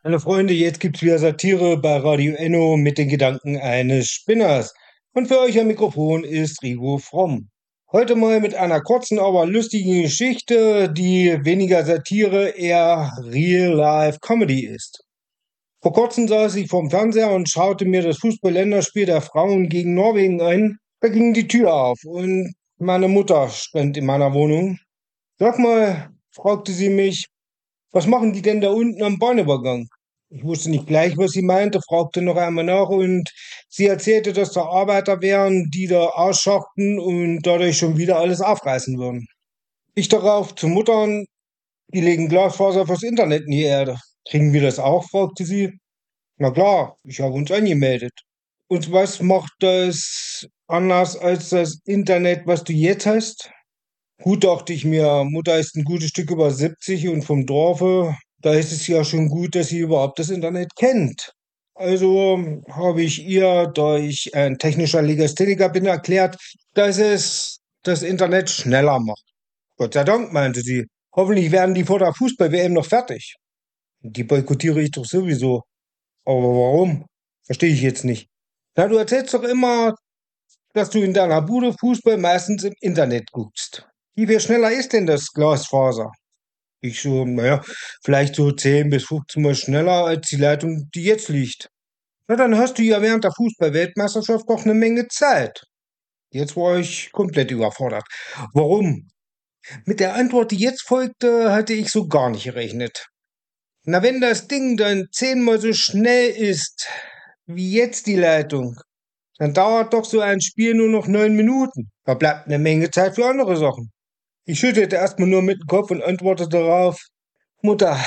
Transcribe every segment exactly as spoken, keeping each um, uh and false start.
Hallo Freunde, jetzt gibt's wieder Satire bei Radio Enno mit den Gedanken eines Spinners. Und für euch am Mikrofon ist Rigo Fromm. Heute mal mit einer kurzen, aber lustigen Geschichte, die weniger Satire, eher Real-Life-Comedy ist. Vor kurzem saß ich vorm Fernseher und schaute mir das Fußball-Länderspiel der Frauen gegen Norwegen an. Da ging die Tür auf und meine Mutter stand in meiner Wohnung. Sag mal, fragte sie mich, was machen die denn da unten am Bahnübergang? Ich wusste nicht gleich, was sie meinte, fragte noch einmal nach und sie erzählte, dass da Arbeiter wären, die da ausschachten und dadurch schon wieder alles aufreißen würden. Ich darauf zu Muttern, die legen Glasfaser fürs Internet in die Erde. Kriegen wir das auch? Fragte sie. Na klar, ich habe uns angemeldet. Und was macht das anders als das Internet, was du jetzt hast? Gut, dachte ich mir, Mutter ist ein gutes Stück über siebzig und vom Dorfe, da ist es ja schon gut, dass sie überhaupt das Internet kennt. Also habe ich ihr, da ich ein technischer Legastheniker bin, erklärt, dass es das Internet schneller macht. Gott sei Dank, meinte sie. Hoffentlich werden die vor der Fußball-W M noch fertig. Die boykottiere ich doch sowieso. Aber warum? Verstehe ich jetzt nicht. Na, du erzählst doch immer, dass du in deiner Bude Fußball meistens im Internet guckst. Wie viel schneller ist denn das Glasfaser? Ich so, naja, vielleicht so zehn bis fünfzehn Mal schneller als die Leitung, die jetzt liegt. Na, dann hast du ja während der Fußball-Weltmeisterschaft doch eine Menge Zeit. Jetzt war ich komplett überfordert. Warum? Mit der Antwort, die jetzt folgte, hatte ich so gar nicht gerechnet. Na, wenn das Ding dann zehnmal so schnell ist wie jetzt die Leitung, dann dauert doch so ein Spiel nur noch neun Minuten. Da bleibt eine Menge Zeit für andere Sachen. Ich schüttelte erstmal nur mit dem Kopf und antwortete darauf, Mutter,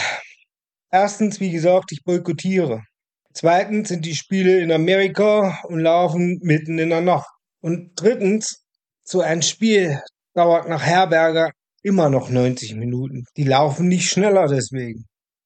erstens, wie gesagt, ich boykottiere. Zweitens sind die Spiele in Amerika und laufen mitten in der Nacht. Und drittens, so ein Spiel dauert nach Herberger immer noch neunzig Minuten. Die laufen nicht schneller deswegen.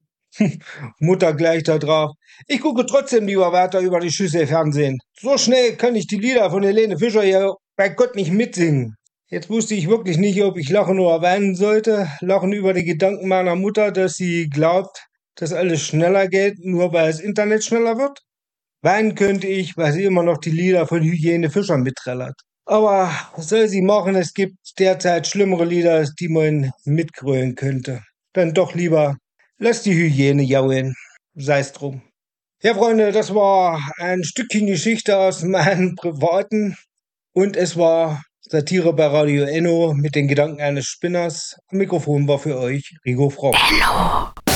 Mutter gleich da drauf. Ich gucke trotzdem lieber weiter über die Schüssel Fernsehen. So schnell kann ich die Lieder von Helene Fischer hier bei Gott nicht mitsingen. Jetzt wusste ich wirklich nicht, ob ich lachen oder weinen sollte. Lachen über die Gedanken meiner Mutter, dass sie glaubt, dass alles schneller geht, nur weil das Internet schneller wird. Weinen könnte ich, weil sie immer noch die Lieder von Hygiene Fischer mitträllert. Aber was soll sie machen? Es gibt derzeit schlimmere Lieder, die man mitgrölen könnte. Dann doch lieber lass die Hygiene jaulen. Sei's drum. Ja, Freunde, das war ein Stückchen Geschichte aus meinem Privaten. Und es war Satire bei Radio Enno mit den Gedanken eines Spinners. Am Mikrofon war für euch Rigo Fromm.